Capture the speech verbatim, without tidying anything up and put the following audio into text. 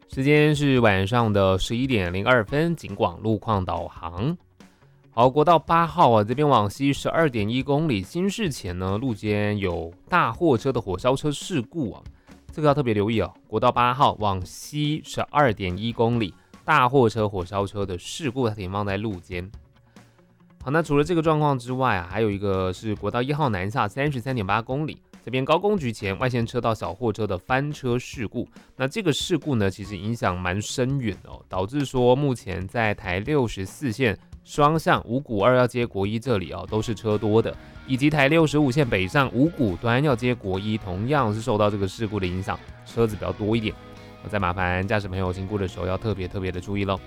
时间是晚上的十一点零二分，警广路况导航。好，国道八号啊，这边往西十二点一公里，新市前呢路间有大货车的火烧车事故啊，这个要特别留意哦。国道八号往西十二点一公里，大货车火烧车的事故，它停放在路肩。好，那除了这个状况之外啊，还有一个是国道一号南下三十三点八公里。这边高工局前外线车道小货车的翻车事故，那这个事故呢，其实影响蛮深远哦，导致说目前在台六十四线双向五股二要接国一这里哦，都是车多的，以及台六十五线北上五股端要接国一，同样是受到这个事故的影响，车子比较多一点。再麻烦驾驶朋友经过的时候要特别特别的注意咯。